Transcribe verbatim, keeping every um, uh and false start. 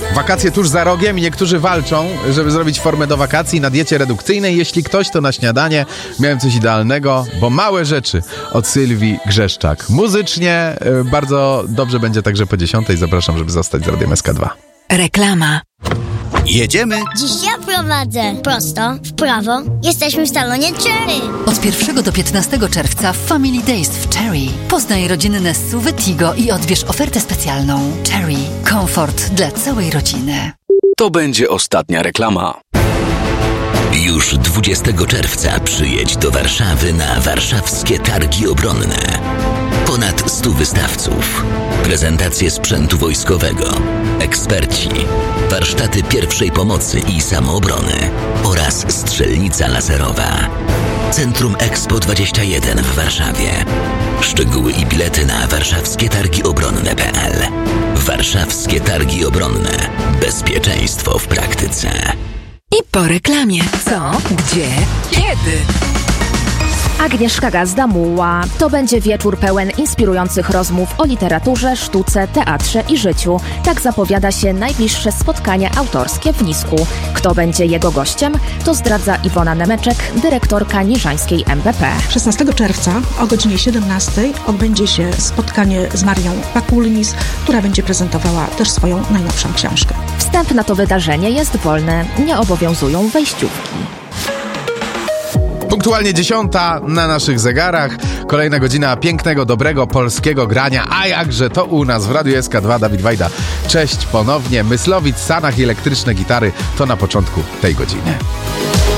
Wakacje tuż za rogiem i niektórzy walczą, żeby zrobić formę do wakacji na diecie redukcyjnej. Jeśli ktoś, to na śniadanie miałem coś idealnego, bo małe rzeczy od Sylwii Grzeszczak. Muzycznie y, bardzo dobrze będzie także po dziesiątej. Zapraszam, żeby zostać z Radiem S K dwa. Reklama. Jedziemy? Dziś ja prowadzę. Prosto, w prawo. Jesteśmy w salonie Cherry. Od pierwszego do piętnastego czerwca w Family Days w Cherry. Poznaj rodzinne S U V Tigo i odbierz ofertę specjalną. Cherry. Komfort dla całej rodziny. To będzie ostatnia reklama. Już dwudziestego czerwca przyjedź do Warszawy na warszawskie targi obronne. Ponad stu wystawców, prezentacje sprzętu wojskowego, eksperci, warsztaty pierwszej pomocy i samoobrony oraz strzelnica laserowa. Centrum Expo dwadzieścia jeden w Warszawie. Szczegóły i bilety na warszawskie targi obronne kropka p l. Warszawskie targi obronne. Bezpieczeństwo w praktyce. I po reklamie. Co? Gdzie? Kiedy? Agnieszka Gazda-Muła. To będzie wieczór pełen inspirujących rozmów o literaturze, sztuce, teatrze i życiu. Tak zapowiada się najbliższe spotkanie autorskie w Nisku. Kto będzie jego gościem? To zdradza Iwona Nemeczek, dyrektorka Niżańskiej M B P. szesnastego czerwca o godzinie siedemnastej odbędzie się spotkanie z Marią Pakulnis, która będzie prezentowała też swoją najnowszą książkę. Wstęp na to wydarzenie jest wolny. Nie obowiązują wejściówki. Punktualnie dziesiąta na naszych zegarach. Kolejna godzina pięknego, dobrego, polskiego grania. A jakże to u nas w Radiu S K dwa. Dawid Wajda. Cześć ponownie. Myslowic, Sanach i elektryczne gitary to na początku tej godziny.